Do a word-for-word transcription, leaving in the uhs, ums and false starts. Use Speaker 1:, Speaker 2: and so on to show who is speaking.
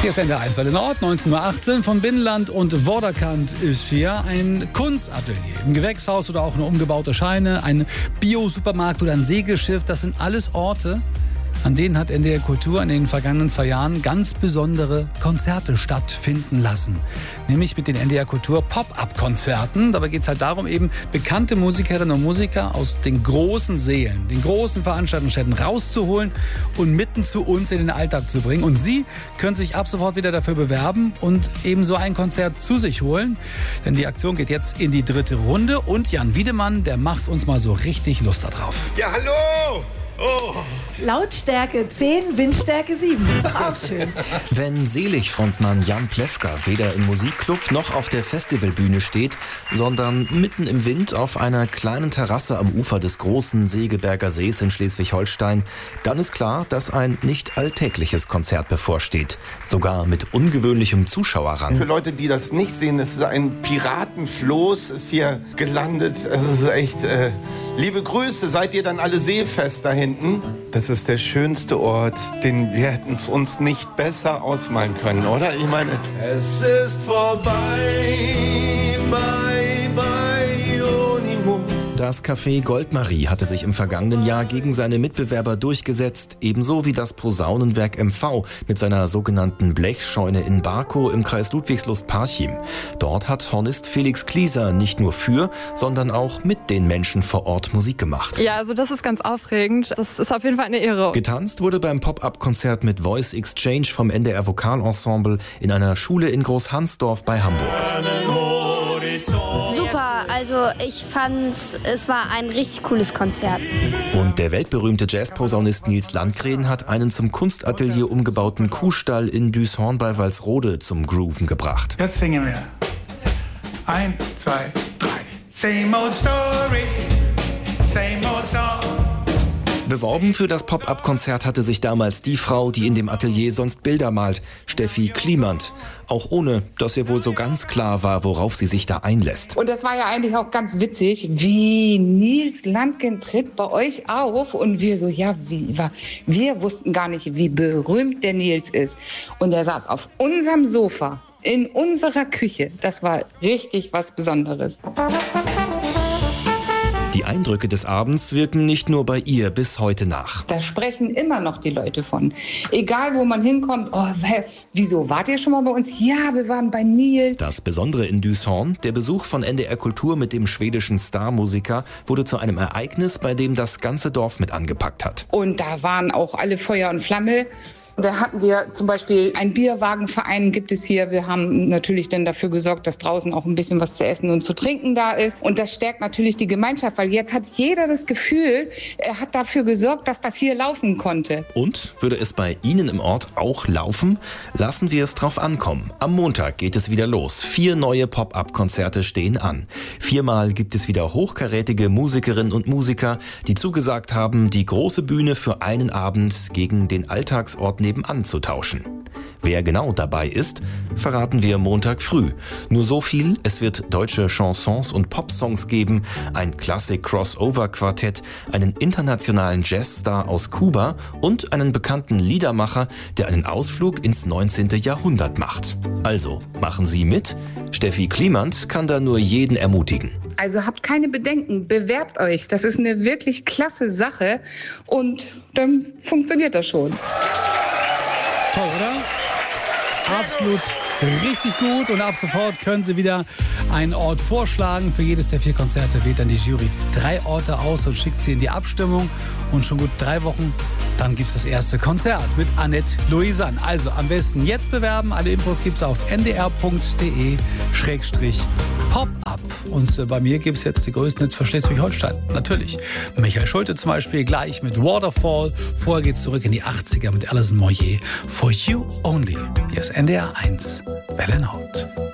Speaker 1: Hier ist N D R eins Welle Nord, neunzehn Uhr achtzehn. Von Binnenland und Vorderkant ist hier ein Kunstatelier. Ein Gewächshaus oder auch eine umgebaute Scheune, ein Bio-Supermarkt oder ein Segelschiff. Das sind alles Orte, an denen hat N D R Kultur in den vergangenen zwei Jahren ganz besondere Konzerte stattfinden lassen. Nämlich mit den N D R Kultur Pop-Up-Konzerten. Dabei geht es halt darum, eben bekannte Musikerinnen und Musiker aus den großen Sälen, den großen Veranstaltungsstätten rauszuholen und mitten zu uns in den Alltag zu bringen. Und Sie können sich ab sofort wieder dafür bewerben und eben so ein Konzert zu sich holen. Denn die Aktion geht jetzt in die dritte Runde. Und Jan Wiedemann, der macht uns mal so richtig Lust darauf.
Speaker 2: Ja, hallo! Oh.
Speaker 3: Lautstärke zehn, Windstärke sieben. Ist doch auch schön.
Speaker 4: Wenn Selig-Frontmann Jan Plewka weder im Musikclub noch auf der Festivalbühne steht, sondern mitten im Wind auf einer kleinen Terrasse am Ufer des großen Segeberger Sees in Schleswig-Holstein, dann ist klar, dass ein nicht alltägliches Konzert bevorsteht. Sogar mit ungewöhnlichem Zuschauerrang.
Speaker 2: Für Leute, die das nicht sehen, es ist ein Piratenfloß, ist hier gelandet. Also es ist echt... Äh, liebe Grüße, seid ihr dann alle seefest da hinten? Das ist der schönste Ort, den wir hätten es uns nicht besser ausmalen können, oder? Ich meine, es ist vorbei, bye, bye, Onimo.
Speaker 4: Das Café Goldmarie hatte sich im vergangenen Jahr gegen seine Mitbewerber durchgesetzt, ebenso wie das Posaunenwerk M V mit seiner sogenannten Blechscheune in Barkow im Kreis Ludwigslust-Parchim. Dort hat Hornist Felix Klieser nicht nur für, sondern auch mit den Menschen vor Ort Musik gemacht.
Speaker 5: Ja, also das ist ganz aufregend. Das ist auf jeden Fall eine Ehre.
Speaker 4: Getanzt wurde beim Pop-Up-Konzert mit Voice Exchange vom N D R Vokalensemble in einer Schule in Großhansdorf bei Hamburg.
Speaker 6: Super, also ich fand, es war ein richtig cooles Konzert.
Speaker 4: Und der weltberühmte Jazzposaunist Nils Landgren hat einen zum Kunstatelier umgebauten Kuhstall in Düshorn bei Walsrode zum Grooven gebracht.
Speaker 7: Jetzt singen wir. Ein, zwei, drei. Same old story, same old song.
Speaker 4: Beworben für das Pop-Up-Konzert hatte sich damals die Frau, die in dem Atelier sonst Bilder malt, Steffi Kliment. Auch ohne, dass ihr wohl so ganz klar war, worauf sie sich da einlässt.
Speaker 8: Und das war ja eigentlich auch ganz witzig, wie Nils Landgren tritt bei euch auf und wir so, ja, wie war, wir wussten gar nicht, wie berühmt der Nils ist. Und er saß auf unserem Sofa, in unserer Küche. Das war richtig was Besonderes.
Speaker 4: Die Eindrücke des Abends wirken nicht nur bei ihr bis heute nach.
Speaker 8: Da sprechen immer noch die Leute von. Egal, wo man hinkommt, oh, wieso, wart ihr schon mal bei uns? Ja, wir waren bei Nils.
Speaker 4: Das Besondere in Düshorn, der Besuch von N D R Kultur mit dem schwedischen Starmusiker wurde zu einem Ereignis, bei dem das ganze Dorf mit angepackt hat.
Speaker 8: Und da waren auch alle Feuer und Flamme. Und da hatten wir zum Beispiel einen Bierwagenverein, gibt es hier. Wir haben natürlich dann dafür gesorgt, dass draußen auch ein bisschen was zu essen und zu trinken da ist. Und das stärkt natürlich die Gemeinschaft, weil jetzt hat jeder das Gefühl, er hat dafür gesorgt, dass das hier laufen konnte.
Speaker 4: Und würde es bei Ihnen im Ort auch laufen? Lassen wir es drauf ankommen. Am Montag geht es wieder los. Vier neue Pop-Up-Konzerte stehen an. Viermal gibt es wieder hochkarätige Musikerinnen und Musiker, die zugesagt haben, die große Bühne für einen Abend gegen den Alltagsort nebenan zu tauschen. Wer genau dabei ist, verraten wir Montag früh. Nur so viel, es wird deutsche Chansons und Popsongs geben, ein Klassik-Crossover-Quartett, einen internationalen Jazzstar aus Kuba und einen bekannten Liedermacher, der einen Ausflug ins neunzehnte Jahrhundert macht. Also, machen Sie mit? Steffi Kliment kann da nur jeden ermutigen.
Speaker 8: Also habt keine Bedenken, bewerbt euch. Das ist eine wirklich klasse Sache und dann funktioniert das schon.
Speaker 1: Toll, oder? Absolut richtig gut. Und ab sofort können Sie wieder einen Ort vorschlagen. Für jedes der vier Konzerte wählt dann die Jury drei Orte aus und schickt sie in die Abstimmung. Und schon gut drei Wochen, dann gibt es das erste Konzert mit Annette Louisanne. Also am besten jetzt bewerben. Alle Infos gibt es auf n d r punkt d e schrägstrich pop up. Und äh, bei mir gibt es jetzt die größten Hits für Schleswig-Holstein. Natürlich. Michael Schulte zum Beispiel gleich mit Waterfall. Vorher geht's zurück in die achtziger mit Alison Moyet. For You Only. Hier ist N D R eins Welle Nord.